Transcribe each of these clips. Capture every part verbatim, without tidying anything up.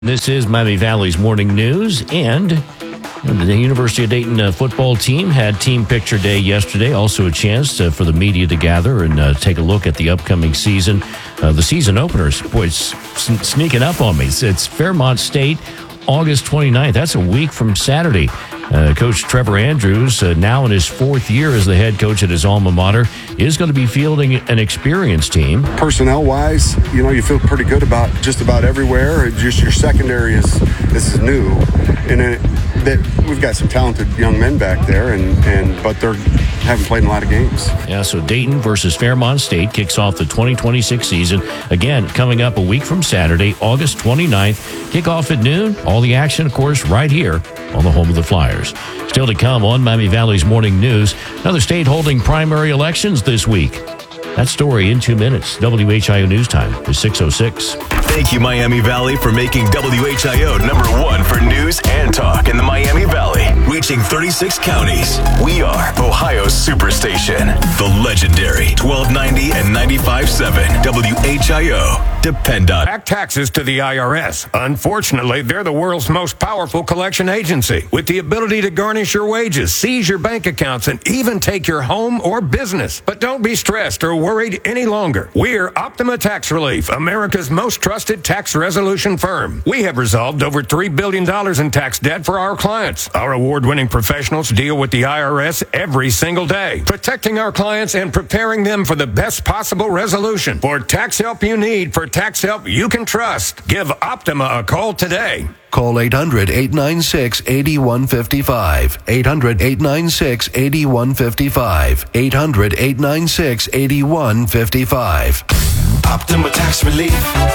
This is Miami Valley's Morning News, and the University of Dayton uh, football team had Team Picture Day yesterday. Also a chance to, for the media to gather and uh, take a look at the upcoming season. Uh, the season openers, boy, it's s- sneaking up on me. It's, it's Fairmont State, August twenty-ninth. That's a week from Saturday. Uh, Coach Trevor Andrews, uh, now in his fourth year as the head coach at his alma mater, is going to be fielding an experienced team. Personnel-wise, you know, you feel pretty good about just about everywhere. Just your secondary is this is new, and it, that we've got some talented young men back there, and, and but they're haven't played in a lot of games. Yeah, so Dayton versus Fairmont State kicks off the twenty twenty-six season. Again, coming up a week from Saturday, August twenty-ninth. Kickoff at noon. All the action, of course, right here on the home of the Flyers. Still to come on Miami Valley's Morning News. Another state holding primary elections this week. That story in two minutes. W H I O News Time is six oh six. Thank you, Miami Valley, for making W H I O number one for news and talk in the Miami Valley. Reaching thirty-six counties. We are Ohio's Superstation. The legendary twelve ninety and ninety-five point seven W H I O. Depend on Back taxes to the I R S. Unfortunately, they're the world's most powerful collection agency with the ability to garnish your wages, seize your bank accounts, and even take your home or business. But don't be stressed or worried any longer. We're Optima Tax Relief, America's most trusted tax resolution firm. We have resolved over three billion dollars in tax debt for our clients. Our award-winning professionals deal with the I R S every single day, protecting our clients and preparing them for the best possible resolution. For tax help you need, for tax help you can trust, give Optima a call today. Call eight hundred, eight nine six, eight one five five. eight hundred, eight nine six, eight one five five. eight hundred, eight nine six, eight one five five. Optima Tax Relief.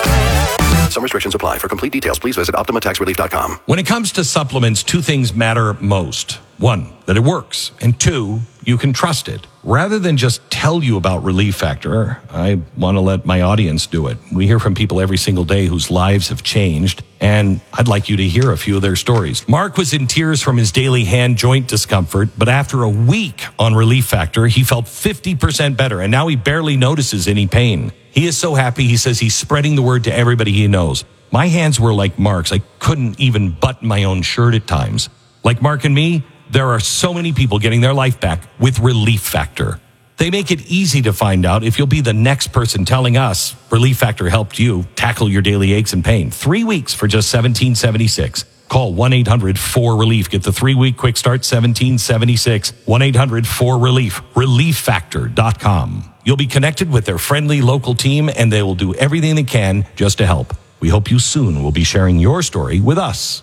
Some restrictions apply. For complete details, please visit optima tax relief dot com. When it comes to supplements, two things matter most. One, that it works. And two, you can trust it. Rather than just tell you about Relief Factor, I want to let my audience do it. We hear from people every single day whose lives have changed, and I'd like you to hear a few of their stories. Mark was in tears from his daily hand joint discomfort, but after a week on Relief Factor, he felt fifty percent better, and now he barely notices any pain. He is so happy, he says he's spreading the word to everybody he knows. My hands were like Mark's. I couldn't even button my own shirt at times. Like Mark and me, there are so many people getting their life back with Relief Factor. They make it easy to find out if you'll be the next person telling us Relief Factor helped you tackle your daily aches and pain. Three weeks for just seventeen seventy-six. Call one eight hundred four relief. Get the three-week quick start, seventeen seventy-six. one eight hundred four relief. relief factor dot com. You'll be connected with their friendly local team, and they will do everything they can just to help. We hope you soon will be sharing your story with us.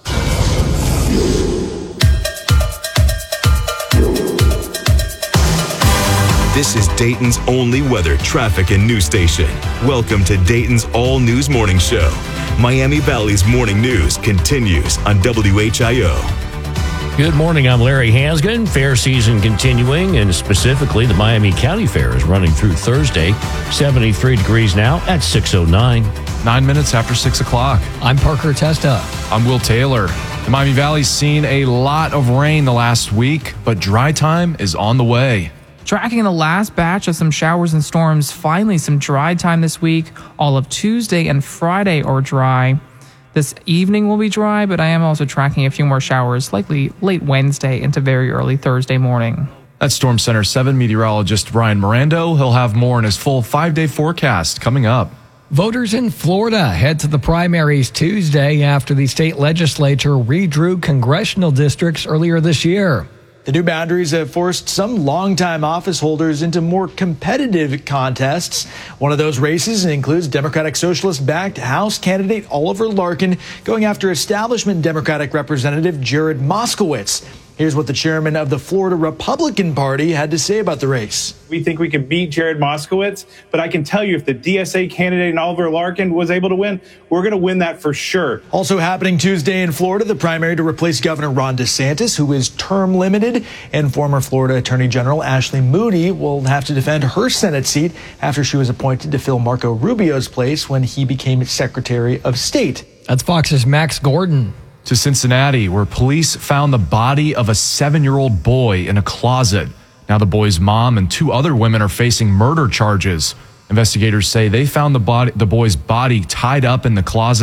This is Dayton's only weather, traffic, and news station. Welcome to Dayton's All News Morning Show. Miami Valley's Morning News continues on W H I O. Good morning, I'm Larry Hansgen. Fair season continuing, and specifically the Miami County Fair is running through Thursday. seventy-three degrees now at six oh nine. Nine minutes after six o'clock. I'm Parker Testa. I'm Will Taylor. The Miami Valley's seen a lot of rain the last week, but dry time is on the way. Tracking the last batch of some showers and storms, finally some dry time this week. All of Tuesday and Friday are dry. This evening will be dry, but I am also tracking a few more showers, likely late Wednesday into very early Thursday morning. That's Storm Center seven meteorologist Brian Mirando. He'll have more in his full five-day forecast coming up. Voters in Florida head to the primaries Tuesday after the state legislature redrew congressional districts earlier this year. The new boundaries have forced some longtime office holders into more competitive contests. One of those races includes Democratic Socialist-backed House candidate Oliver Larkin going after establishment Democratic Representative Jared Moskowitz. Here's what the chairman of the Florida Republican Party had to say about the race. We think we can beat Jared Moskowitz, but I can tell you if the D S A candidate Oliver Larkin was able to win, we're going to win that for sure. Also happening Tuesday in Florida, the primary to replace Governor Ron DeSantis, who is term limited, and former Florida Attorney General Ashley Moody will have to defend her Senate seat after she was appointed to fill Marco Rubio's place when he became Secretary of State. That's Fox's Max Gordon. To Cincinnati, where police found the body of a seven-year-old boy in a closet. Now the boy's mom and two other women are facing murder charges. Investigators say they found the body, the boy's body tied up in the closet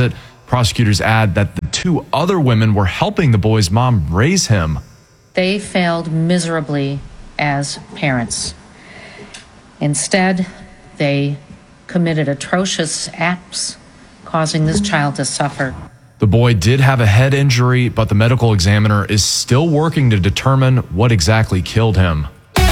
Prosecutors add that the two other women were helping the boy's mom raise him. They failed miserably as parents. Instead, they committed atrocious acts, causing this child to suffer. The boy did have a head injury, but the medical examiner is still working to determine what exactly killed him.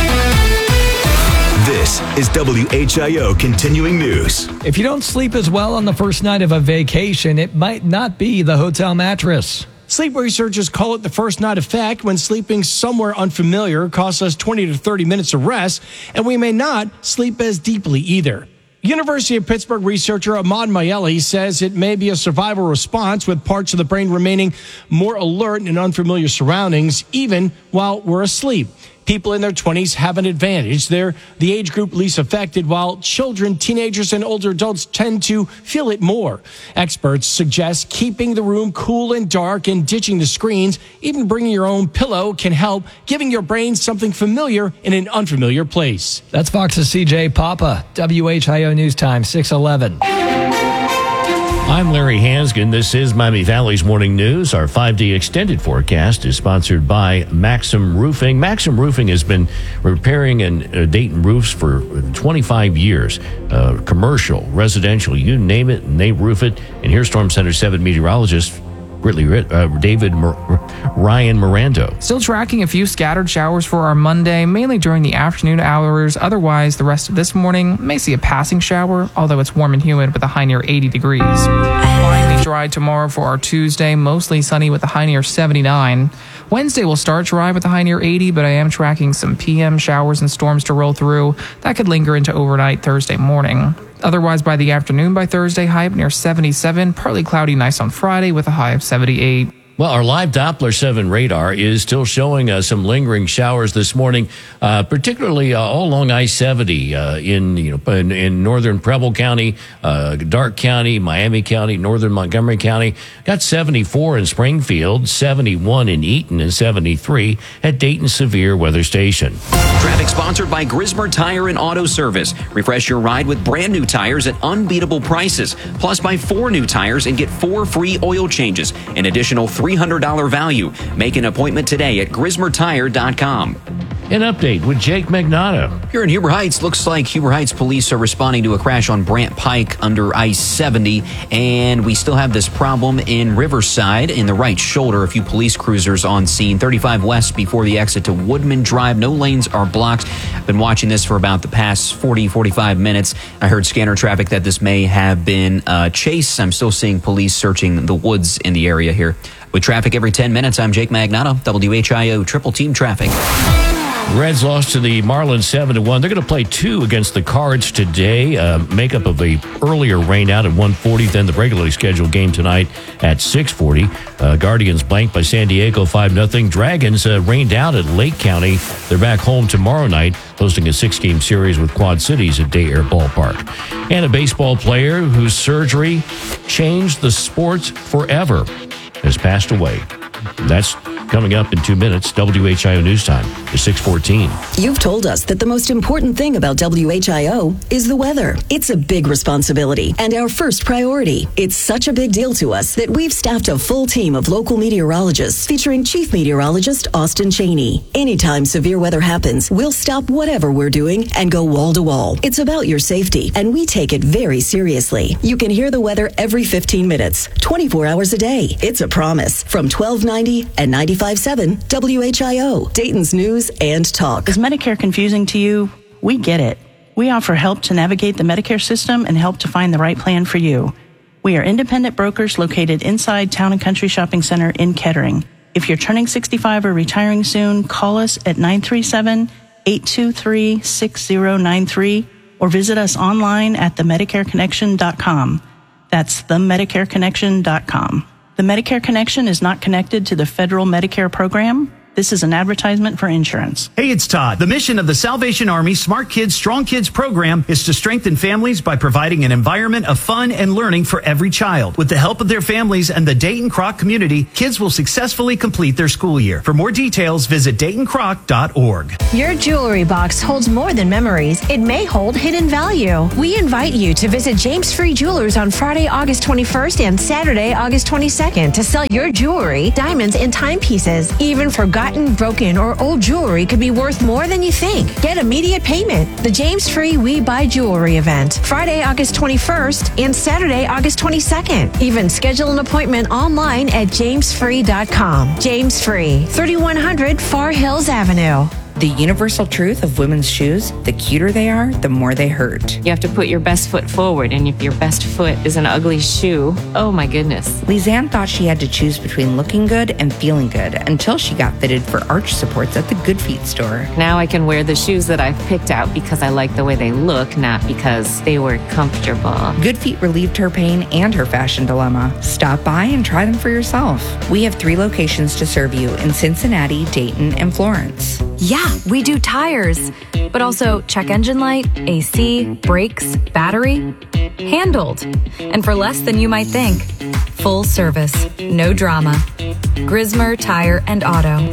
This is W H I O Continuing News. If you don't sleep as well on the first night of a vacation, it might not be the hotel mattress. Sleep researchers call it the first night effect when sleeping somewhere unfamiliar costs us twenty to thirty minutes of rest, and we may not sleep as deeply either. University of Pittsburgh researcher Ahmad Mayeli says it may be a survival response with parts of the brain remaining more alert in unfamiliar surroundings, even while we're asleep. People in their twenties have an advantage. They're the age group least affected, while children, teenagers, and older adults tend to feel it more. Experts suggest keeping the room cool and dark and ditching the screens. Even bringing your own pillow can help, giving your brain something familiar in an unfamiliar place. That's Fox's C J Papa, W H I O News Time, six eleven. I'm Larry Hansgen. This is Miami Valley's Morning News. Our five-day extended forecast is sponsored by Maxim Roofing. Maxim Roofing has been repairing and uh, Dayton roofs for twenty-five years. Uh, commercial, residential, you name it, and they roof it. And here's Storm Center seven meteorologist Ridley, uh, David Mor- Ryan Mirando. Still tracking a few scattered showers for our Monday, mainly during the afternoon hours. Otherwise, the rest of this morning may see a passing shower, although it's warm and humid with a high near eighty degrees. Finally dry tomorrow for our Tuesday, mostly sunny with a high near seventy-nine. Wednesday will start dry with a high near eighty, but I am tracking some P M showers and storms to roll through. That could linger into overnight Thursday morning. Otherwise, by the afternoon by Thursday, high up near seventy-seven. Partly cloudy, nice on Friday with a high of seventy-eight. Well, our live Doppler seven radar is still showing uh, some lingering showers this morning, uh, particularly uh, all along I seventy uh, in you know in, in northern Preble County, uh, Darke County, Miami County, northern Montgomery County. Got seventy-four in Springfield, seventy-one in Eaton, and seventy-three at Dayton Severe Weather Station. Traffic sponsored by Grismer Tire and Auto Service. Refresh your ride with brand new tires at unbeatable prices. Plus, buy four new tires and get four free oil changes. An additional three hundred dollars value. Make an appointment today at grismer tire dot com. An update with Jake Magnotta. Here in Huber Heights, looks like Huber Heights police are responding to a crash on Brant Pike under I seventy, and we still have this problem in Riverside in the right shoulder. A few police cruisers on scene. thirty-five west before the exit to Woodman Drive. No lanes are blocked. I've been watching this for about the past forty, forty-five minutes. I heard scanner traffic that this may have been a chase. I'm still seeing police searching the woods in the area here. With traffic every ten minutes, I'm Jake Magnotta, W H I O Triple Team Traffic. Reds lost to the Marlins seven to one. They're going to play two against the Cards today. Uh, makeup of a earlier rain out at one forty, then the regularly scheduled game tonight at six forty. Uh, Guardians blanked by San Diego five nothing. Dragons uh, rained out at Lake County. They're back home tomorrow night, hosting a six-game series with Quad Cities at Day Air Ballpark. And a baseball player whose surgery changed the sport forever has passed away. That's coming up in two minutes. W H I O News Time is six fourteen. You've told us that the most important thing about W H I O is the weather. It's a big responsibility and our first priority. It's such a big deal to us that we've staffed a full team of local meteorologists featuring Chief Meteorologist Austin Cheney. Anytime severe weather happens, we'll stop whatever we're doing and go wall to wall. It's about your safety, and we take it very seriously. You can hear the weather every fifteen minutes, twenty-four hours a day. It's a promise from twelve ninety and ninety-five point seven W H I O, Dayton's News and Talk. Is Medicare confusing to you? We get it. We offer help to navigate the Medicare system and help to find the right plan for you. We are independent brokers located inside Town and Country Shopping Center in Kettering. If you're turning sixty-five or retiring soon, call us at nine three seven, eight two three, six zero nine three or visit us online at the medicare connection dot com. That's the medicare connection dot com. The Medicare Connection is not connected to the federal Medicare program. this is an advertisement for insurance. Hey, it's Todd. The mission of the Salvation Army Smart Kids, Strong Kids program is to strengthen families by providing an environment of fun and learning for every child. With the help of their families and the Dayton Croc community, kids will successfully complete their school year. For more details, visit dayton croc dot org. Your jewelry box holds more than memories. It may hold hidden value. We invite you to visit James Free Jewelers on Friday, August twenty-first and Saturday, August twenty-second to sell your jewelry, diamonds, and timepieces. Even forgotten, broken, or old jewelry could be worth more than you think. Get immediate payment. The James Free We Buy Jewelry event, Friday, August twenty-first and Saturday, August twenty-second. Even schedule an appointment online at james free dot com. James Free, thirty-one hundred Far Hills Avenue. The universal truth of women's shoes, the cuter they are, the more they hurt. You have to put your best foot forward, and if your best foot is an ugly shoe, oh my goodness. Lizanne thought she had to choose between looking good and feeling good until she got fitted for arch supports at the Good Feet store. Now I can wear the shoes that I've picked out because I like the way they look, not because they were comfortable. Good Feet relieved her pain and her fashion dilemma. Stop by and try them for yourself. We have three locations to serve you in Cincinnati, Dayton, and Florence. Yeah, we do tires, but also check engine light, A C, brakes, battery. Handled. And for less than you might think. Full service, no drama. Grismer Tire and Auto.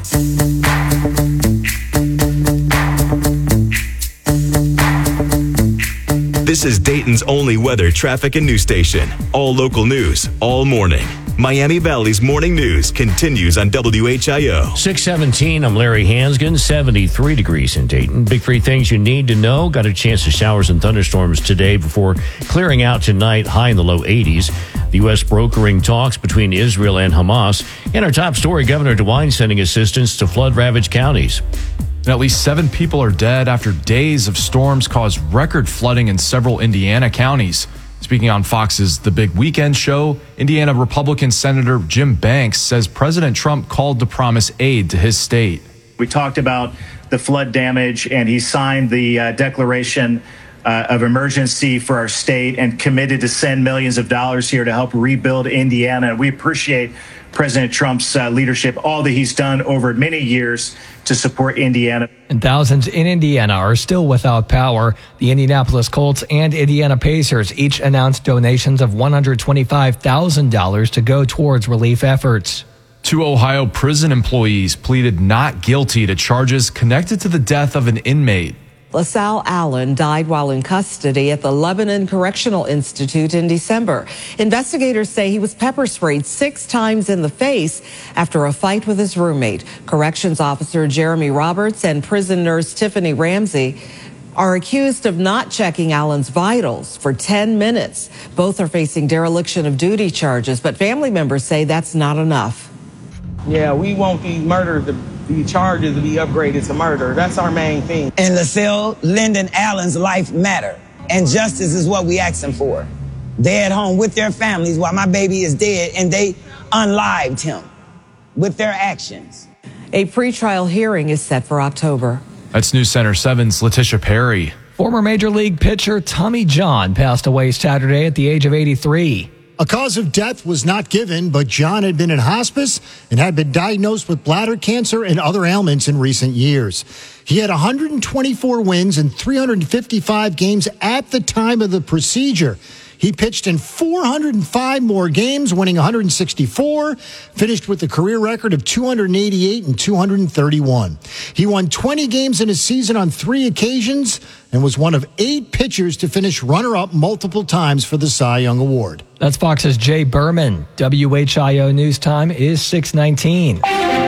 This is Dayton's only weather, traffic, and news station. All local news, all morning. Miami Valley's morning news continues on W H I O. six seventeen, I'm Larry Hansgen, seventy-three degrees in Dayton. Big three things you need to know. Got a chance of showers and thunderstorms today before clearing out tonight, high in the low eighties. The U S brokering talks between Israel and Hamas. And our top story, Governor DeWine sending assistance to flood-ravaged counties. And at least seven people are dead after days of storms caused record flooding in several Indiana counties. Speaking on Fox's The Big Weekend Show, Indiana Republican Senator Jim Banks says President Trump called to promise aid to his state. We talked about the flood damage, and he signed the uh, declaration uh, of emergency for our state and committed to send millions of dollars here to help rebuild Indiana. We appreciate President Trump's uh, leadership, all that he's done over many years to support Indiana. And thousands in Indiana are still without power. The Indianapolis Colts and Indiana Pacers each announced donations of one hundred twenty-five thousand dollars to go towards relief efforts. Two Ohio prison employees pleaded not guilty to charges connected to the death of an inmate. LaSalle Allen died while in custody at the Lebanon Correctional Institute in December. Investigators say he was pepper sprayed six times in the face after a fight with his roommate. Corrections officer Jeremy Roberts and prison nurse Tiffany Ramsey are accused of not checking Allen's vitals for ten minutes. Both are facing dereliction of duty charges, but family members say that's not enough. Yeah, we want these murders, the, the charges to be upgraded to murder. That's our main thing. And LaSalle, Lyndon Allen's life matter. And justice is what we asking for. They're at home with their families while my baby is dead, and they unlived him with their actions. A pretrial hearing is set for October. That's News Center seven's Letitia Perry. Former Major League pitcher Tommy John passed away Saturday at the age of eighty-three. A cause of death was not given, but John had been in hospice and had been diagnosed with bladder cancer and other ailments in recent years. He had one hundred twenty-four wins in three hundred fifty-five games at the time of the procedure. He pitched in four hundred five more games, winning one hundred sixty-four, finished with a career record of two hundred eighty-eight and two hundred thirty-one. He won twenty games in a season on three occasions and was one of eight pitchers to finish runner-up multiple times for the Cy Young Award. That's Fox's Jay Berman. W H I O News Time is six nineteen.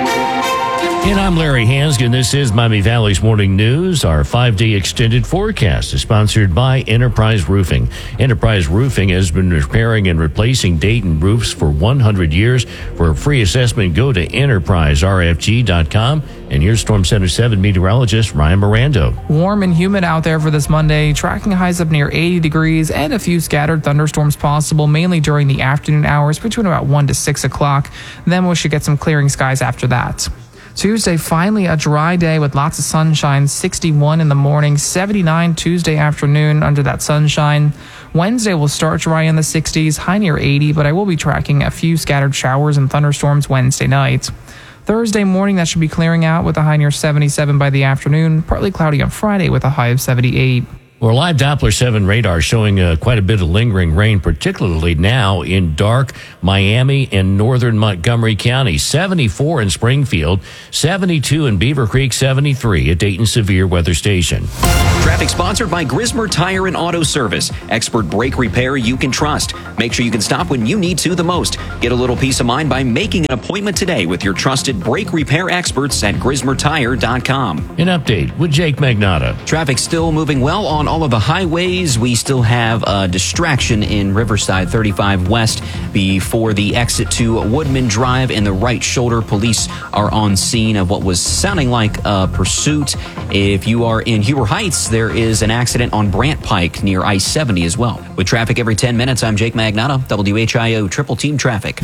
And I'm Larry Hansgen. This is Miami Valley's Morning News. Our five-day extended forecast is sponsored by Enterprise Roofing. Enterprise Roofing has been repairing and replacing Dayton roofs for one hundred years. For a free assessment, go to enterprise r f g dot com. And here's Storm Center seven meteorologist Ryan Mirando. Warm and humid out there for this Monday, tracking highs up near eighty degrees and a few scattered thunderstorms possible, mainly during the afternoon hours between about one to six o'clock. Then we should get some clearing skies after that. Tuesday, finally a dry day with lots of sunshine, sixty-one in the morning, seventy-nine Tuesday afternoon under that sunshine. Wednesday will start dry in the sixties, high near eighty, but I will be tracking a few scattered showers and thunderstorms Wednesday night. Thursday morning, that should be clearing out with a high near seventy-seven by the afternoon. Partly cloudy on Friday with a high of seventy-eight. Well, live Doppler seven radar showing uh, quite a bit of lingering rain, particularly now in dark Miami and northern Montgomery County. seventy-four in Springfield, seventy-two in Beaver Creek, seventy-three at Dayton Severe Weather Station. Traffic sponsored by Grismer Tire and Auto Service. Expert brake repair you can trust. Make sure you can stop when you need to the most. Get a little peace of mind by making an appointment today with your trusted brake repair experts at grismer tire dot com. An update with Jake Magnotta. Traffic still moving well on all of the highways. We still have a distraction in Riverside thirty-five West before the exit to Woodman Drive in the right shoulder. Police are on scene of what was sounding like a pursuit. If you are in Hewer Heights, there is an accident on Brant Pike near I seventy as well. With traffic every ten minutes, I'm Jake Magnotta, W H I O Triple Team Traffic.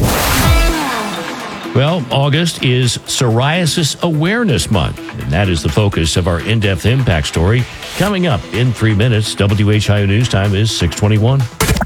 Well, August is Psoriasis Awareness Month, and that is the focus of our in-depth impact story. Coming up in three minutes, W H I O News Time is six twenty-one.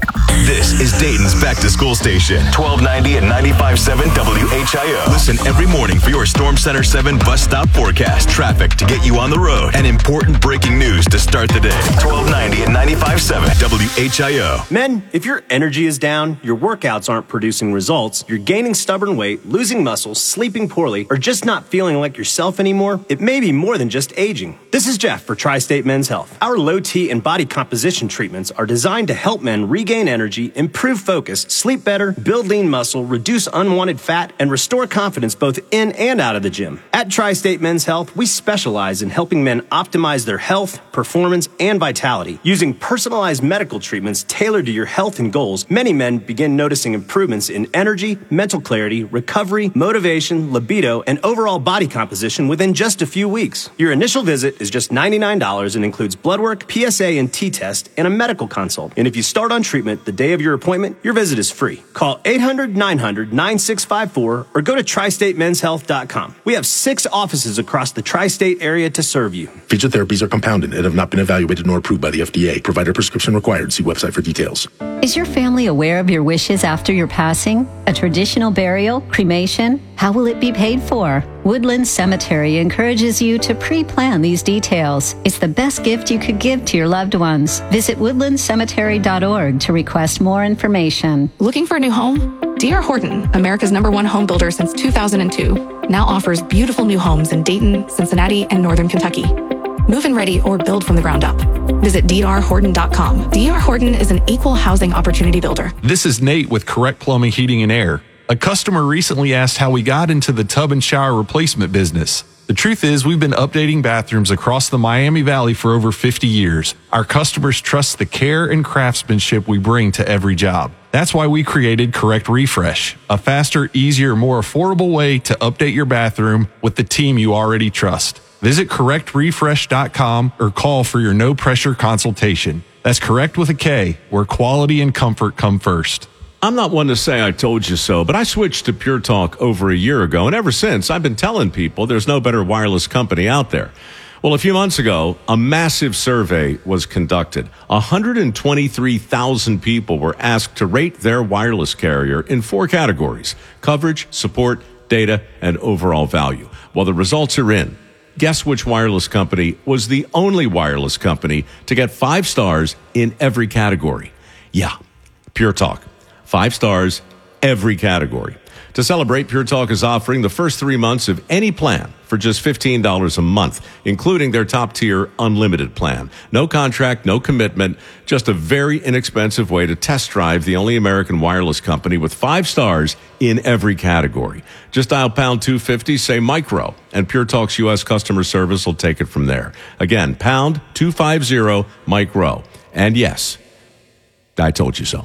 This is Dayton's back-to-school station, twelve ninety and ninety-five point seven W H I O. Listen every morning for your Storm Center seven bus stop forecast, traffic to get you on the road, and important breaking news to start the day. twelve ninety and ninety-five point seven W H I O. Men, if your energy is down, your workouts aren't producing results, you're gaining stubborn weight, losing muscle, sleeping poorly, or just not feeling like yourself anymore, it may be more than just aging. This is Jeff for Tri-State Men's Health. Our low T and body composition treatments are designed to help men regain energy, improve focus, sleep better, build lean muscle, reduce unwanted fat, and restore confidence both in and out of the gym. At Tri-State Men's Health, we specialize in helping men optimize their health, performance, and vitality. Using personalized medical treatments tailored to your health and goals, many men begin noticing improvements in energy, mental clarity, recovery, motivation, libido, and overall body composition within just a few weeks. Your initial visit is just ninety-nine dollars and includes blood work, P S A and T test, and a medical consult. And if you start on treatment the day of your appointment, your visit is free. Call eight hundred, nine hundred, nine six five four or go to tri state men's health dot com. We have six offices across the tri-state area to serve you. Featured therapies are compounded and have not been evaluated nor approved by the F D A. Provider prescription required. See website for details. Is your family aware of your wishes after your passing? A traditional burial? Cremation? How will it be paid for? Woodland Cemetery encourages you to pre-plan these details. It's the best gift you could give to your loved ones. Visit woodland cemetery dot org to request more information. Looking for a new home? D R Horton, America's number one home builder since two thousand two, now offers beautiful new homes in Dayton, Cincinnati, and Northern Kentucky. Move-in ready or build from the ground up. Visit D R Horton dot com. D R Horton is an equal housing opportunity builder. This is Nate with Correct Plumbing, Heating, and Air. A customer recently asked how we got into the tub and shower replacement business. The truth is, we've been updating bathrooms across the Miami Valley for over fifty years. Our customers trust the care and craftsmanship we bring to every job. That's why we created Correct Refresh, a faster, easier, more affordable way to update your bathroom with the team you already trust. Visit correct refresh dot com or call for your no-pressure consultation. That's Correct with a K, where quality and comfort come first. I'm not one to say I told you so, but I switched to Pure Talk over a year ago, and ever since, I've been telling people there's no better wireless company out there. Well, a few months ago, a massive survey was conducted. one hundred twenty-three thousand people were asked to rate their wireless carrier in four categories: coverage, support, data, and overall value. Well, the results are in. Guess which wireless company was the only wireless company to get five stars in every category? Yeah, Pure Talk. Five stars, every category. To celebrate, Pure Talk is offering the first three months of any plan for just fifteen dollars a month, including their top-tier unlimited plan. No contract, no commitment, just a very inexpensive way to test drive the only American wireless company with five stars in every category. Just dial pound two fifty, say micro, and Pure Talk's U S customer service will take it from there. Again, pound two fifty, micro. And yes, I told you so.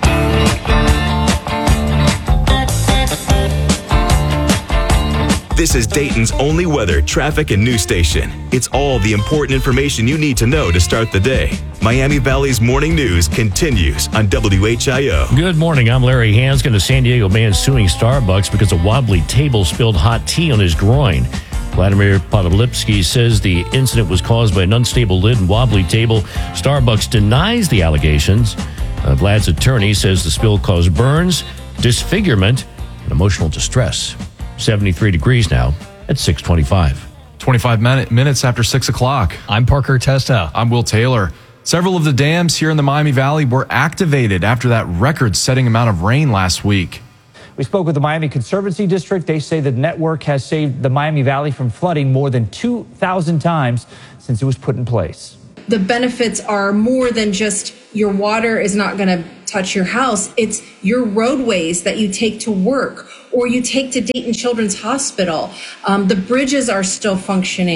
This is Dayton's only weather, traffic, and news station. It's all the important information you need to know to start the day. Miami Valley's morning news continues on W H I O. Good morning. I'm Larry Hanskin. A San Diego man suing Starbucks because a wobbly table spilled hot tea on his groin. Vladimir Podolipsky says the incident was caused by an unstable lid and wobbly table. Starbucks denies the allegations. Uh, Vlad's attorney says the spill caused burns, disfigurement, and emotional distress. seventy-three degrees now at six twenty-five. twenty-five minutes after six o'clock. I'm Parker Testa. I'm Will Taylor. Several of the dams here in the Miami Valley were activated after that record-setting amount of rain last week. We spoke with the Miami Conservancy District. They say the network has saved the Miami Valley from flooding more than two thousand times since it was put in place. The benefits are more than just your water is not going to touch your house. It's your roadways that you take to work or you take to Dayton Children's Hospital. Um, the bridges are still functioning.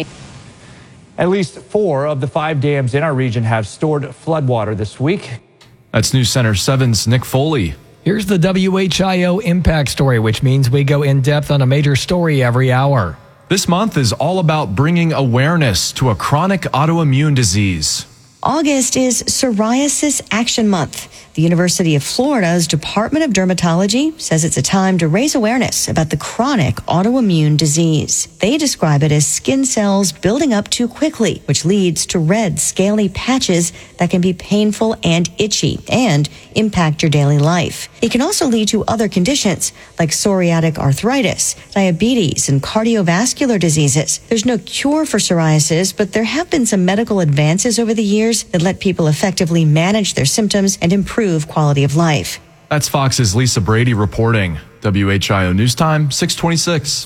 At least four of the five dams in our region have stored floodwater this week. That's News Center seven's Nick Foley. Here's the W H I O Impact Story, which means we go in depth on a major story every hour. This month is all about bringing awareness to a chronic autoimmune disease. August is Psoriasis Action Month. The University of Florida's Department of Dermatology says it's a time to raise awareness about the chronic autoimmune disease. They describe it as skin cells building up too quickly, which leads to red, scaly patches that can be painful and itchy and impact your daily life. It can also lead to other conditions like psoriatic arthritis, diabetes, and cardiovascular diseases. There's no cure for psoriasis, but there have been some medical advances over the years that let people effectively manage their symptoms and improve quality of life. That's Fox's Lisa Brady reporting. W H I O News Time, six twenty-six.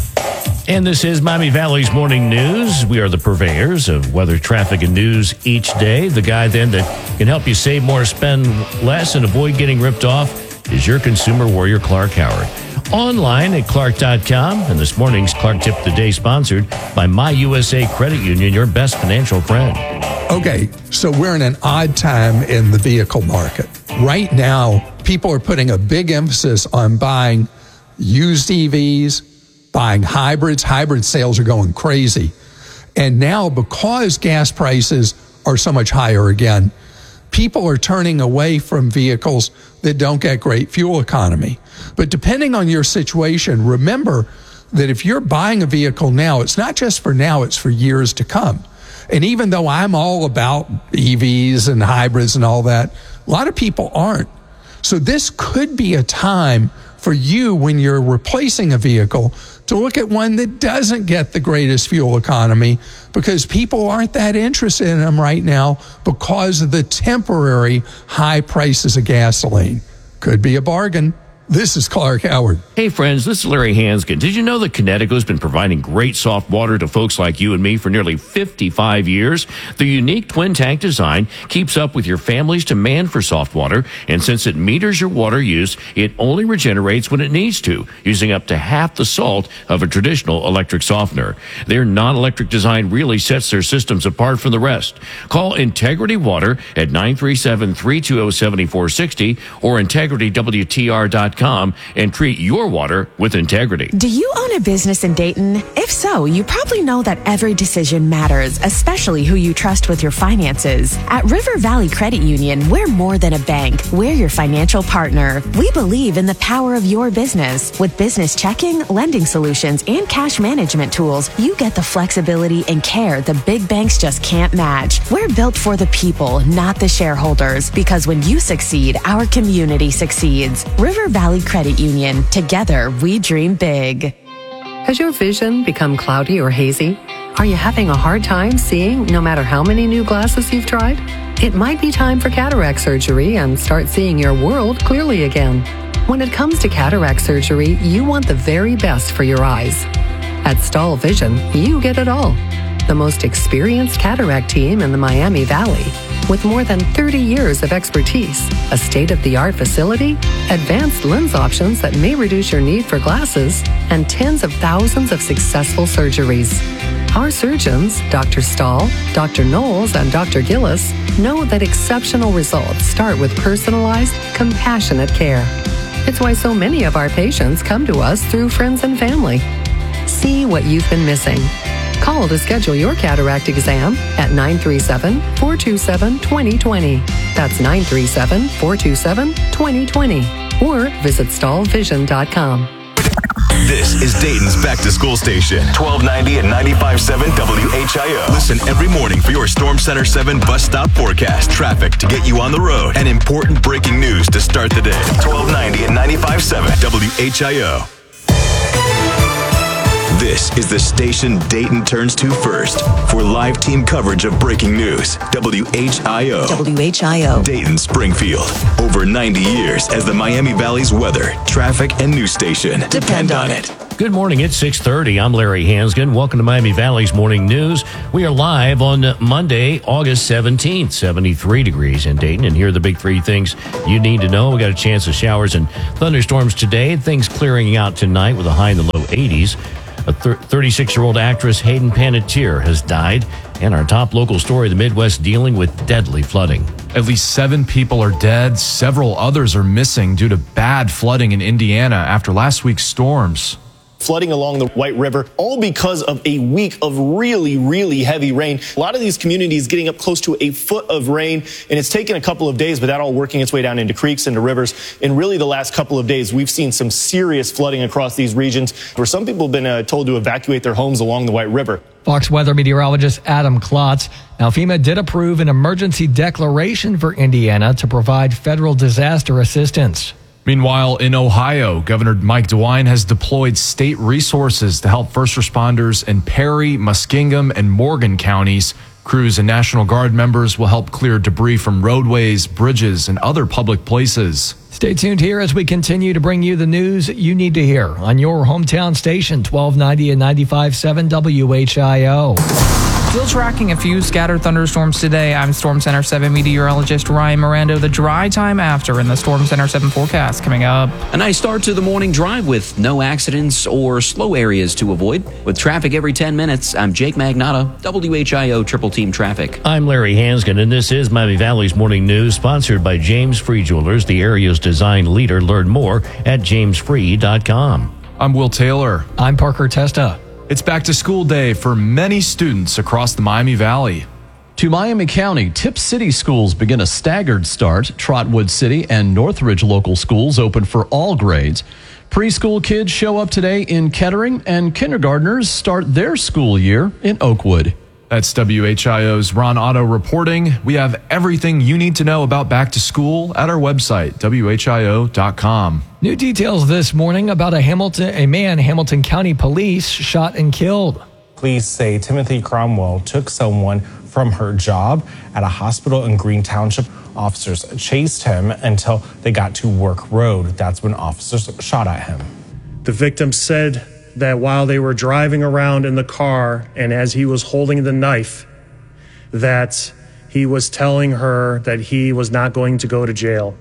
And this is Miami Valley's Morning News. We are the purveyors of weather, traffic, and news each day. The guy then that can help you save more, spend less, and avoid getting ripped off is your consumer warrior, Clark Howard. Online at clark dot com. And this morning's Clark Tip of the Day sponsored by My U S A Credit Union, your best financial friend. Okay, so we're in an odd time in the vehicle market. Right now, people are putting a big emphasis on buying used E Vs, buying hybrids. Hybrid sales are going crazy. And now, because gas prices are so much higher again, people are turning away from vehicles that don't get great fuel economy. But depending on your situation, remember that if you're buying a vehicle now, it's not just for now, it's for years to come. And even though I'm all about E Vs and hybrids and all that, a lot of people aren't. So this could be a time for you when you're replacing a vehicle to look at one that doesn't get the greatest fuel economy because people aren't that interested in them right now because of the temporary high prices of gasoline. Could be a bargain. This is Clark Howard. Hey, friends, this is Larry Hanskin. Did you know that Connecticut's been providing great soft water to folks like you and me for nearly fifty-five years? The unique twin tank design keeps up with your family's demand for soft water, and since it meters your water use, it only regenerates when it needs to, using up to half the salt of a traditional electric softener. Their non-electric design really sets their systems apart from the rest. Call Integrity Water at nine three seven, three two zero, seven four six zero or integrity w t r dot com and treat your water with integrity. Do you own a business in Dayton? If so, you probably know that every decision matters, especially who you trust with your finances. At River Valley Credit Union, we're more than a bank. We're your financial partner. We believe in the power of your business. With business checking, lending solutions, and cash management tools, you get the flexibility and care the big banks just can't match. We're built for the people, not the shareholders, because when you succeed, our community succeeds. River Valley Credit Union. Together, we dream big. Has your vision become cloudy or hazy? Are you having a hard time seeing no matter how many new glasses you've tried? It might be time for cataract surgery and start seeing your world clearly again. When it comes to cataract surgery, you want the very best for your eyes. At Stahl Vision, you get it all. The most experienced cataract team in the Miami Valley, with more than thirty years of expertise, a state-of-the-art facility, advanced lens options that may reduce your need for glasses, and tens of thousands of successful surgeries. Our surgeons, Doctor Stahl, Doctor Knowles, and Doctor Gillis, know that exceptional results start with personalized, compassionate care. It's why so many of our patients come to us through friends and family. See what you've been missing. Call to schedule your cataract exam at nine three seven, four two seven, two zero two zero. That's nine three seven, four two seven, two zero two zero. Or visit stahl vision dot com. This is Dayton's Back to School Station, twelve ninety and ninety-five point seven W H I O. Listen every morning for your Storm Center seven bus stop forecast, traffic to get you on the road, and important breaking news to start the day. twelve ninety and ninety-five point seven W H I O. This is the station Dayton turns to first for live team coverage of breaking news. W H I O. W H I O. Dayton, Springfield. Over ninety years as the Miami Valley's weather, traffic, and news station. Depend on it. Good morning. It's six thirty. I'm Larry Hansgen. Welcome to Miami Valley's Morning News. We are live on Monday, August seventeenth, seventy-three degrees in Dayton. And here are the big three things you need to know. We got a chance of showers and thunderstorms today. Things clearing out tonight with a high in the low eighties. A thirty-six-year-old actress, Hayden Panettiere, has died. And our top local story, the Midwest dealing with deadly flooding. At least seven people are dead. Several others are missing due to bad flooding in Indiana after last week's storms. Flooding along the White River, all because of a week of really, really heavy rain. A lot of these communities getting up close to a foot of rain, and it's taken a couple of days, but that all working its way down into creeks, into rivers. And really the last couple of days, we've seen some serious flooding across these regions where some people have been uh, told to evacuate their homes along the White River. Fox weather meteorologist Adam Klotz. Now, FEMA did approve an emergency declaration for Indiana to provide federal disaster assistance. Meanwhile, in Ohio, Governor Mike DeWine has deployed state resources to help first responders in Perry, Muskingum, and Morgan counties. Crews and National Guard members will help clear debris from roadways, bridges, and other public places. Stay tuned here as we continue to bring you the news you need to hear on your hometown station, twelve ninety and ninety-five point seven W H I O. Still tracking a few scattered thunderstorms today. I'm Storm Center seven meteorologist Ryan Mirando. The dry time after in the Storm Center seven forecast coming up. A nice start to the morning drive with no accidents or slow areas to avoid. With traffic every ten minutes, I'm Jake Magnotta, W H I O Triple Team Traffic. I'm Larry Hansgen, and this is Miami Valley's Morning News, sponsored by James Free Jewelers, the area's design leader. Learn more at james free dot com. I'm Will Taylor. I'm Parker Testa. It's back to school day for many students across the Miami Valley. To Miami County, Tip City schools begin a staggered start. Trotwood City and Northridge local schools open for all grades. Preschool kids show up today in Kettering, and kindergartners start their school year in Oakwood. That's W H I O's Ron Otto reporting. We have everything you need to know about back to school at our website, W H I O dot com. New details this morning about a Hamilton, a man Hamilton County Police shot and killed. Police say Timothy Cromwell took someone from her job at a hospital in Green Township. Officers chased him until they got to Work Road. That's when officers shot at him. The victim said that while they were driving around in the car and as he was holding the knife, that he was telling her that he was not going to go to jail.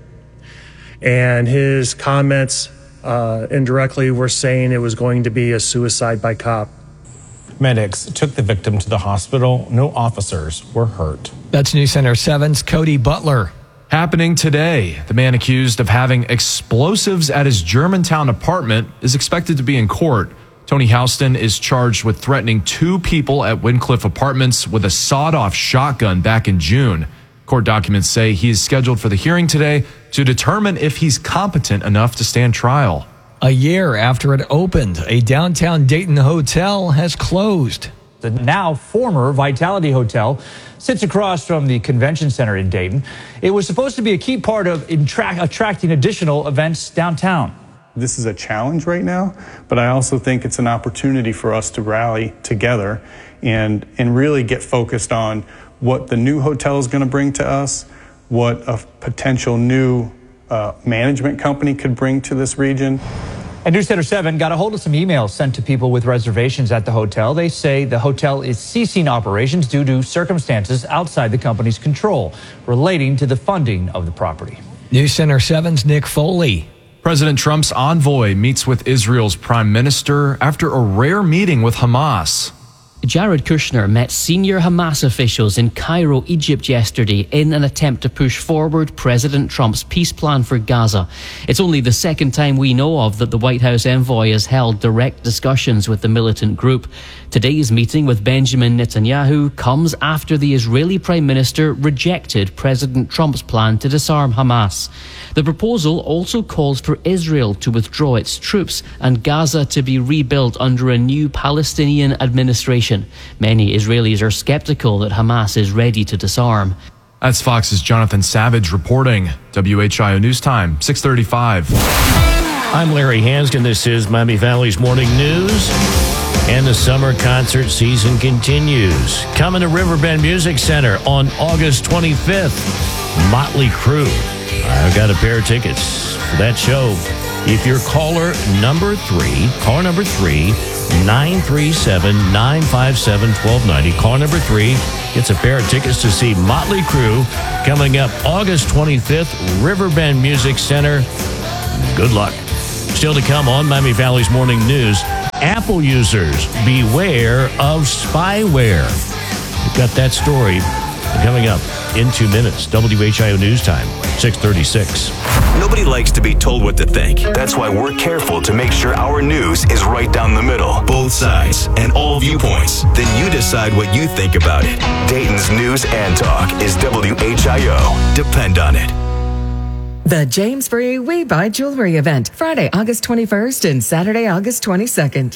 And his comments uh, indirectly were saying it was going to be a suicide by cop. Medics took the victim to the hospital. No officers were hurt. That's News Center seven's Cody Butler. Happening today, the man accused of having explosives at his Germantown apartment is expected to be in court. Tony Houston is charged with threatening two people at Wincliffe Apartments with a sawed-off shotgun back in June. Court documents say he is scheduled for the hearing today to determine if he's competent enough to stand trial. A year after it opened, a downtown Dayton hotel has closed. The now former Vitality Hotel sits across from the convention center in Dayton. It was supposed to be a key part of attract, attracting additional events downtown. This is a challenge right now, but I also think it's an opportunity for us to rally together and, and really get focused on what the new hotel is going to bring to us, what a potential new uh, management company could bring to this region. And News Center seven got a hold of some emails sent to people with reservations at the hotel. They say the hotel is ceasing operations due to circumstances outside the company's control relating to the funding of the property. News Center seven's Nick Foley. President Trump's envoy meets with Israel's prime minister after a rare meeting with Hamas. Jared Kushner met senior Hamas officials in Cairo, Egypt yesterday in an attempt to push forward President Trump's peace plan for Gaza. It's only the second time we know of that the White House envoy has held direct discussions with the militant group. Today's meeting with Benjamin Netanyahu comes after the Israeli Prime Minister rejected President Trump's plan to disarm Hamas. The proposal also calls for Israel to withdraw its troops and Gaza to be rebuilt under a new Palestinian administration. Many Israelis are skeptical that Hamas is ready to disarm. That's Fox's Jonathan Savage reporting. W H I O News Time, six thirty-five. I'm Larry Hansgen. This is Miami Valley's Morning News. And the summer concert season continues. Coming to Riverbend Music Center on August twenty-fifth, Motley Crue. I've got a pair of tickets for that show. If you're caller number three, caller number three, nine three seven, nine five seven, one two nine zero. Caller number three gets a pair of tickets to see Motley Crue coming up August twenty-fifth, Riverbend Music Center. Good luck. Still to come on Miami Valley's Morning News, Apple users beware of spyware. We've got that story coming up in two minutes. W H I O News Time, six thirty-six. Nobody likes to be told what to think. That's why we're careful to make sure our news is right down the middle, both sides, and all viewpoints. Then you decide what you think about it. Dayton's News and Talk is W H I O. Depend on it. The James Free We Buy Jewelry event, Friday, August twenty-first and Saturday, August twenty-second.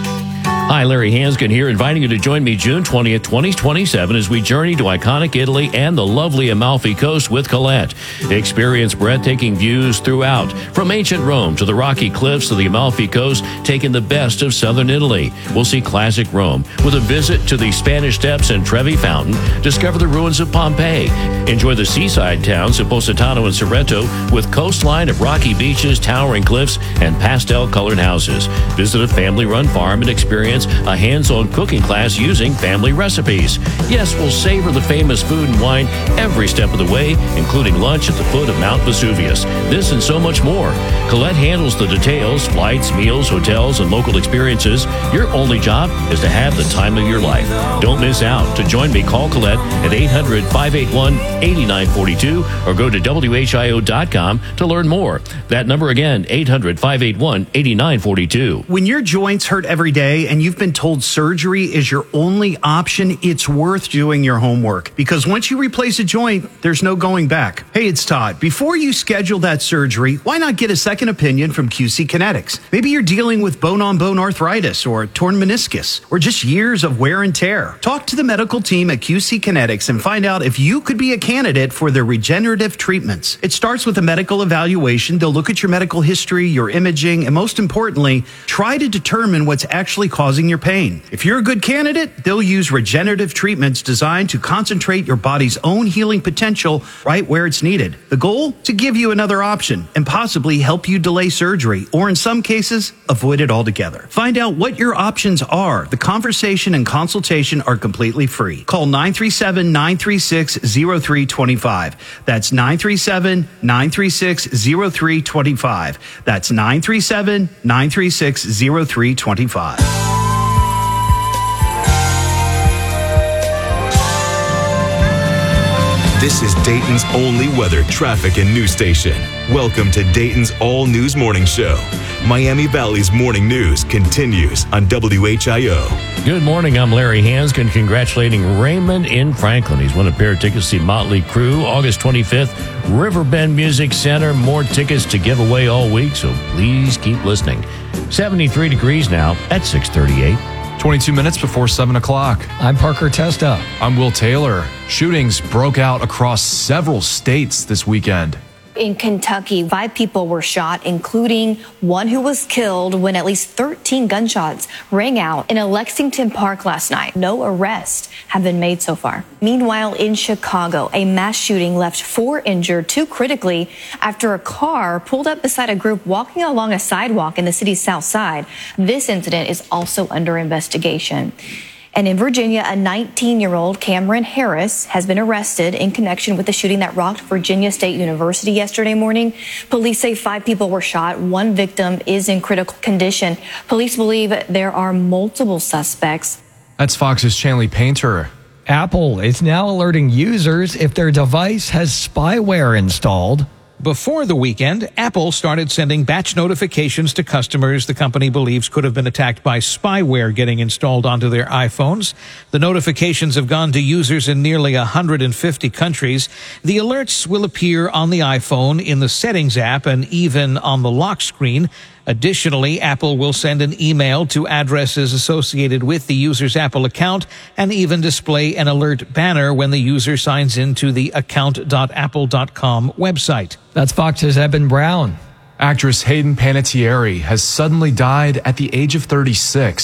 Hi, Larry Hanskin here, inviting you to join me June twentieth, twenty twenty-seven as we journey to iconic Italy and the lovely Amalfi Coast with Colette. Experience breathtaking views throughout, from ancient Rome to the rocky cliffs of the Amalfi Coast, taking the best of southern Italy. We'll see classic Rome with a visit to the Spanish Steps and Trevi Fountain, discover the ruins of Pompeii, enjoy the seaside towns of Positano and Sorrento with coastline of rocky beaches, towering cliffs, and pastel-colored houses. Visit a family-run farm and experience a hands-on cooking class using family recipes. Yes, we'll savor the famous food and wine every step of the way, including lunch at the foot of Mount Vesuvius. This and so much more. Colette handles the details, flights, meals, hotels, and local experiences. Your only job is to have the time of your life. Don't miss out. To join me, call Colette at eight hundred, five eight one, eight nine four two or go to W H I O dot com to learn more. That number again, eight hundred, five eight one, eight nine four two. When your joints hurt every day and you've been told surgery is your only option, it's worth doing your homework, because once you replace a joint, there's no going back. Hey, it's Todd. Before you schedule that surgery, why not get a second opinion from Q C Kinetics? Maybe you're dealing with bone-on-bone arthritis or a torn meniscus or just years of wear and tear. Talk to the medical team at Q C Kinetics and find out if you could be a candidate for their regenerative treatments. It starts with a medical evaluation. They'll look at your medical history, your imaging, and most importantly, try to determine what's actually causing your pain. If you're a good candidate, they'll use regenerative treatments designed to concentrate your body's own healing potential right where it's needed. The goal? To give you another option and possibly help you delay surgery, or in some cases, avoid it altogether. Find out what your options are. The conversation and consultation are completely free. Call nine three seven, nine three six, zero three two five. That's nine three seven, nine three six, zero three two five. That's nine three seven, nine three six, zero three two five. This is Dayton's only weather, traffic, and news station. Welcome to Dayton's All News Morning Show. Miami Valley's morning news continues on W H I O. Good morning. I'm Larry Hanskin, congratulating Raymond in Franklin. He's won a pair of tickets to see Motley Crue, August twenty-fifth, Riverbend Music Center. More tickets to give away all week, so please keep listening. seventy-three degrees now at six thirty-eight. twenty-two minutes before seven o'clock. I'm Parker Testa. I'm Will Taylor. Shootings broke out across several states this weekend. In Kentucky, five people were shot, including one who was killed when at least thirteen gunshots rang out in a Lexington Park last night. No arrests have been made so far. Meanwhile, in Chicago, a mass shooting left four injured, two critically, after a car pulled up beside a group walking along a sidewalk in the city's south side. This incident is also under investigation. And in Virginia, a nineteen-year-old Cameron Harris has been arrested in connection with the shooting that rocked Virginia State University yesterday morning. Police say five people were shot. One victim is in critical condition. Police believe there are multiple suspects. That's Fox's Chanley Painter. Apple is now alerting users if their device has spyware installed. Before the weekend, Apple started sending batch notifications to customers the company believes could have been attacked by spyware getting installed onto their iPhones. The notifications have gone to users in nearly one hundred fifty countries. The alerts will appear on the iPhone, in the Settings app, and even on the lock screen. Additionally, Apple will send an email to addresses associated with the user's Apple account and even display an alert banner when the user signs into the account dot apple dot com website. That's Fox's Eben Brown. Actress Hayden Panettiere has suddenly died at the age of thirty-six.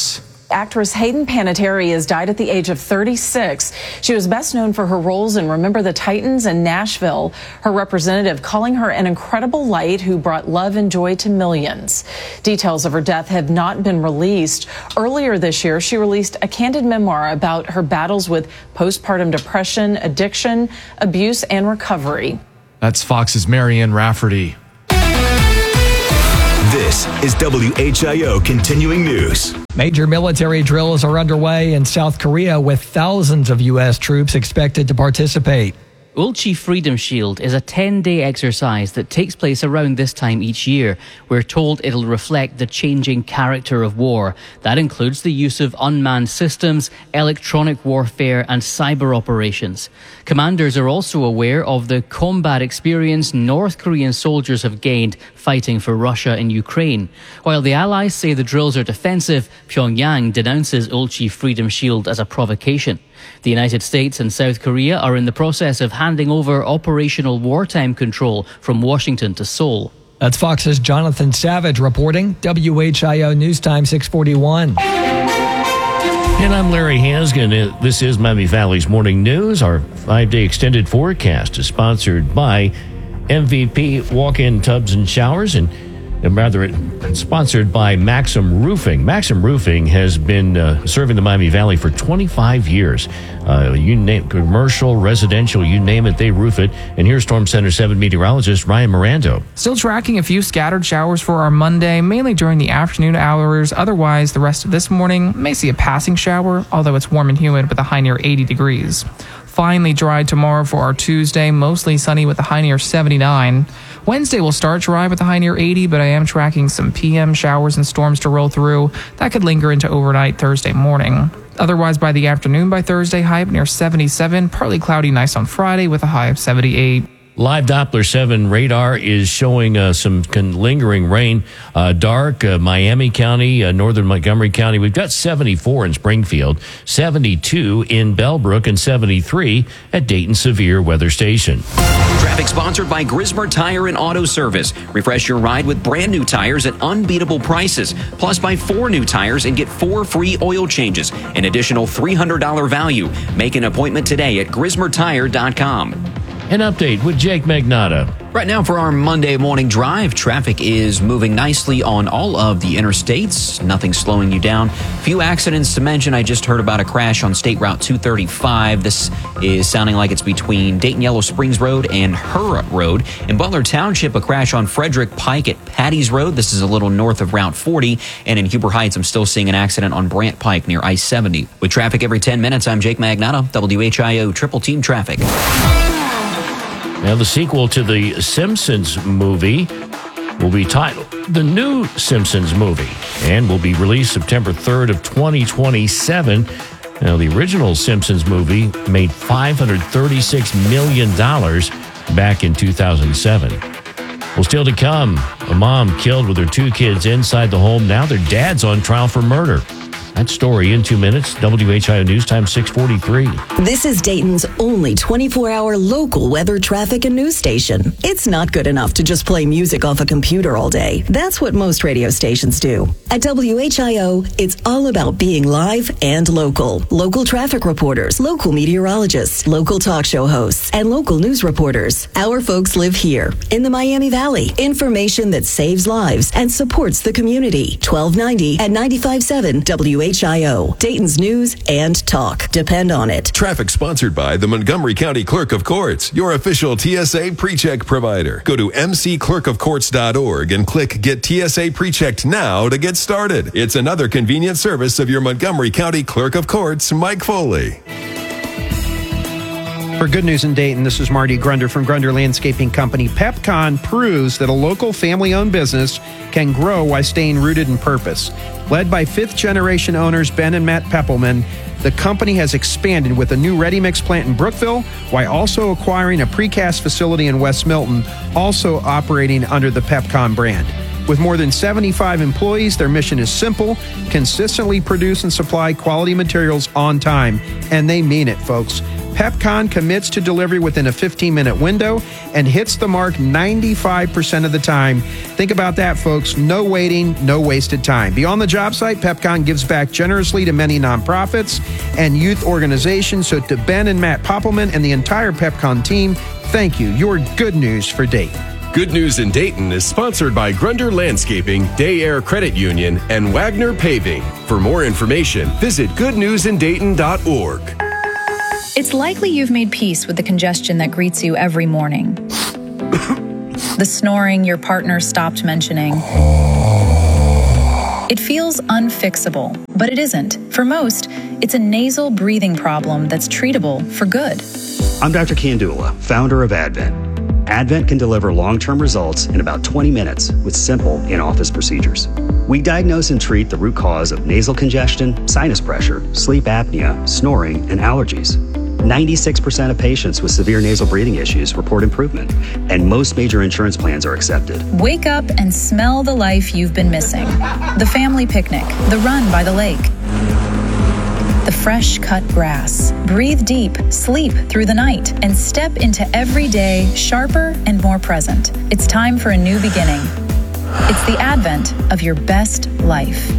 Actress Hayden Panettiere has died at the age of thirty-six. She was best known for her roles in Remember the Titans and Nashville, her representative calling her an incredible light who brought love and joy to millions. Details of her death have not been released. Earlier this year, she released a candid memoir about her battles with postpartum depression, addiction, abuse, and recovery. That's Fox's Marianne Rafferty. This is W H I O Continuing News. Major military drills are underway in South Korea with thousands of U S troops expected to participate. Ulchi Freedom Shield is a ten-day exercise that takes place around this time each year. We're told it'll reflect the changing character of war. That includes the use of unmanned systems, electronic warfare and cyber operations. Commanders are also aware of the combat experience North Korean soldiers have gained fighting for Russia in Ukraine. While the Allies say the drills are defensive, Pyongyang denounces Ulchi Freedom Shield as a provocation. The United States and South Korea are in the process of handing over operational wartime control from Washington to Seoul. That's Fox's Jonathan Savage reporting. W H I O News Time six forty-one. And I'm Larry Hansgen. This is Miami Valley's Morning News. Our five-day extended forecast is sponsored by M V P Walk-In Tubs and Showers, and rather it's sponsored by Maxim Roofing. Maxim Roofing has been uh, serving the Miami Valley for twenty-five years. Uh, you name commercial, residential, you name it, they roof it. And here's Storm Center seven meteorologist Ryan Mirando. Still tracking a few scattered showers for our Monday, mainly during the afternoon hours. Otherwise, the rest of this morning may see a passing shower, although it's warm and humid with a high near eighty degrees. Finally dry tomorrow for our Tuesday, mostly sunny with a high near seventy-nine. Wednesday will start dry with a high near eighty, but I am tracking some P M showers and storms to roll through. That could linger into overnight Thursday morning. Otherwise, by the afternoon by Thursday, high up near seventy-seven. Partly cloudy, nice on Friday with a high of seventy-eight. Live Doppler seven radar is showing uh, some con- lingering rain. Uh, dark, uh, Miami County, uh, northern Montgomery County. We've got seventy-four in Springfield, seventy-two in Bellbrook, and seventy-three at Dayton Severe Weather Station. Traffic sponsored by Grismer Tire and Auto Service. Refresh your ride with brand new tires at unbeatable prices. Plus, buy four new tires and get four free oil changes. An additional three hundred dollars value. Make an appointment today at grismer tire dot com. An update with Jake Magnotta. Right now for our Monday morning drive, traffic is moving nicely on all of the interstates. Nothing slowing you down. Few accidents to mention. I just heard about a crash on State Route two thirty-five. This is sounding like it's between Dayton Yellow Springs Road and Hurrah Road. In Butler Township, a crash on Frederick Pike at Patty's Road. This is a little north of Route forty. And in Huber Heights, I'm still seeing an accident on Brant Pike near I seventy. With traffic every ten minutes, I'm Jake Magnotta, W H I O Triple Team Traffic. Now, the sequel to the Simpsons movie will be titled The New Simpsons Movie and will be released September third of twenty twenty-seven. Now, the original Simpsons movie made five hundred thirty-six million dollars back in two thousand seven. Well, still to come, a mom killed with her two kids inside the home. Now their dad's on trial for murder. That story in two minutes. W H I O News Time six forty-three. This is Dayton's only twenty-four hour local weather, traffic, and news station. It's not good enough to just play music off a computer all day. That's what most radio stations do. At W H I O, it's all about being live and local. Local traffic reporters, local meteorologists, local talk show hosts, and local news reporters. Our folks live here in the Miami Valley. Information that saves lives and supports the community. twelve ninety at ninety-five point seven W H I O, Dayton's news and talk. Depend on it. Traffic sponsored by the Montgomery County Clerk of Courts, your official T S A pre-check provider. Go to m c clerk of courts dot org and click Get T S A Pre-Checked now to get started. It's another convenient service of your Montgomery County Clerk of Courts, Mike Foley. For Good News in Dayton, this is Marty Grunder from Grunder Landscaping Company. PepCon proves that a local family-owned business can grow while staying rooted in purpose. Led by fifth-generation owners Ben and Matt Peppelman, the company has expanded with a new ready-mix plant in Brookville while also acquiring a precast facility in West Milton, also operating under the PepCon brand. With more than seventy-five employees, their mission is simple: consistently produce and supply quality materials on time. And they mean it, folks. Pepcon commits to delivery within a fifteen-minute window and hits the mark ninety-five percent of the time. Think about that, folks. No waiting, no wasted time. Beyond the job site, Pepcon gives back generously to many nonprofits and youth organizations. So to Ben and Matt Poppelman and the entire Pepcon team, thank you. You're good news for Dayton. Good News in Dayton is sponsored by Grunder Landscaping, Day Air Credit Union, and Wagner Paving. For more information, visit good news in dayton dot org. It's likely you've made peace with the congestion that greets you every morning. The snoring your partner stopped mentioning. It feels unfixable, but it isn't. For most, it's a nasal breathing problem that's treatable for good. I'm Doctor Kandula, founder of Advent. Advent can deliver long-term results in about twenty minutes with simple in-office procedures. We diagnose and treat the root cause of nasal congestion, sinus pressure, sleep apnea, snoring, and allergies. ninety-six percent of patients with severe nasal breathing issues report improvement, and most major insurance plans are accepted. Wake up and smell the life you've been missing. The family picnic, the run by the lake, the fresh cut grass. Breathe deep, sleep through the night, and step into every day sharper and more present. It's time for a new beginning. It's the advent of your best life.